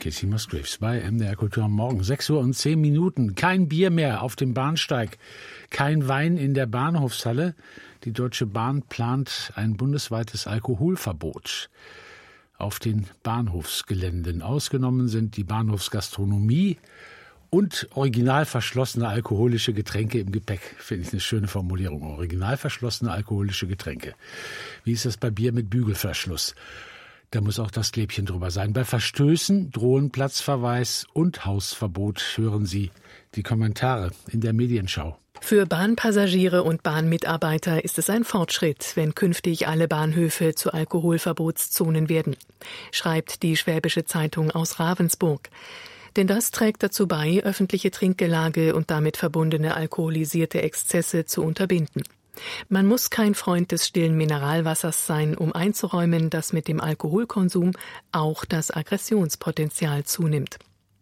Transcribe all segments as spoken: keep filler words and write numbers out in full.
Casey Musgraves bei M D R Kultur am Morgen. sechs Uhr und zehn Minuten. Kein Bier mehr auf dem Bahnsteig. Kein Wein in der Bahnhofshalle. Die Deutsche Bahn plant ein bundesweites Alkoholverbot auf den Bahnhofsgeländen. Ausgenommen sind die Bahnhofsgastronomie und original verschlossene alkoholische Getränke im Gepäck. Finde ich eine schöne Formulierung. Original verschlossene alkoholische Getränke. Wie ist das bei Bier mit Bügelverschluss? Da muss auch das Klebchen drüber sein. Bei Verstößen drohen Platzverweis und Hausverbot. Hören Sie die Kommentare in der Medienschau. Für Bahnpassagiere und Bahnmitarbeiter ist es ein Fortschritt, wenn künftig alle Bahnhöfe zu Alkoholverbotszonen werden, schreibt die Schwäbische Zeitung aus Ravensburg. Denn das trägt dazu bei, öffentliche Trinkgelage und damit verbundene alkoholisierte Exzesse zu unterbinden. Man muss kein Freund des stillen Mineralwassers sein, um einzuräumen, dass mit dem Alkoholkonsum auch das Aggressionspotenzial zunimmt.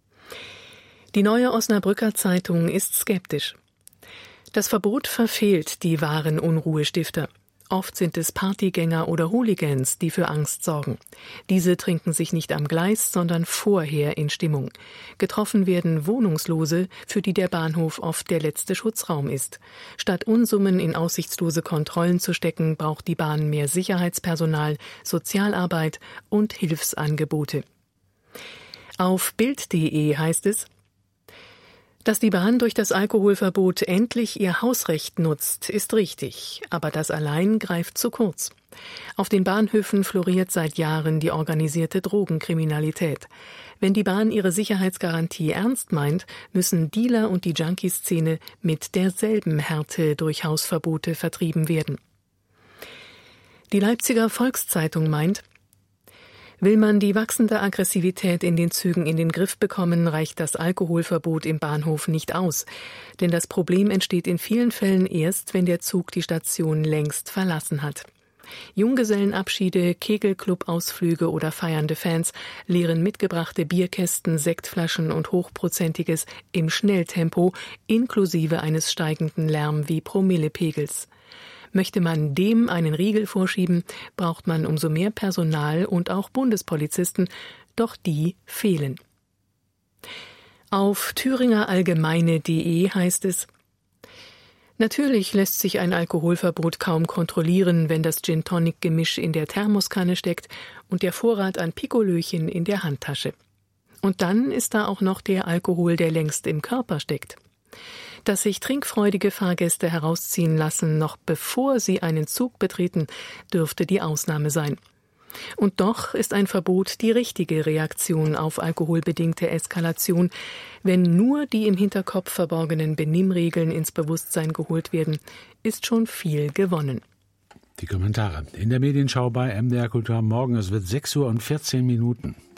Die Neue Osnabrücker Zeitung ist skeptisch. Das Verbot verfehlt die wahren Unruhestifter. Oft sind es Partygänger oder Hooligans, die für Angst sorgen. Diese trinken sich nicht am Gleis, sondern vorher in Stimmung. Getroffen werden Wohnungslose, für die der Bahnhof oft der letzte Schutzraum ist. Statt Unsummen in aussichtslose Kontrollen zu stecken, braucht die Bahn mehr Sicherheitspersonal, Sozialarbeit und Hilfsangebote. Auf Bild punkt de heißt es: Dass die Bahn durch das Alkoholverbot endlich ihr Hausrecht nutzt, ist richtig, aber das allein greift zu kurz. Auf den Bahnhöfen floriert seit Jahren die organisierte Drogenkriminalität. Wenn die Bahn ihre Sicherheitsgarantie ernst meint, müssen Dealer und die Junkie-Szene mit derselben Härte durch Hausverbote vertrieben werden. Die Leipziger Volkszeitung meint: Will man die wachsende Aggressivität in den Zügen in den Griff bekommen, reicht das Alkoholverbot im Bahnhof nicht aus. Denn das Problem entsteht in vielen Fällen erst, wenn der Zug die Station längst verlassen hat. Junggesellenabschiede, Kegelclub-Ausflüge oder feiernde Fans leeren mitgebrachte Bierkästen, Sektflaschen und Hochprozentiges im Schnelltempo, inklusive eines steigenden Lärm- wie Promillepegels. Möchte man dem einen Riegel vorschieben, braucht man umso mehr Personal und auch Bundespolizisten, doch die fehlen. Auf thüringerallgemeine punkt de heißt es: Natürlich lässt sich ein Alkoholverbot kaum kontrollieren, wenn das Gin-Tonic-Gemisch in der Thermoskanne steckt und der Vorrat an Pikolöchen in der Handtasche. Und dann ist da auch noch der Alkohol, der längst im Körper steckt. Dass sich trinkfreudige Fahrgäste herausziehen lassen, noch bevor sie einen Zug betreten, dürfte die Ausnahme sein. Und doch ist ein Verbot die richtige Reaktion auf alkoholbedingte Eskalation, wenn nur die im Hinterkopf verborgenen Benimmregeln ins Bewusstsein geholt werden, ist schon viel gewonnen. Die Kommentare in der Medienschau bei M D R Kultur am Morgen. Es wird sechs Uhr und vierzehn Minuten.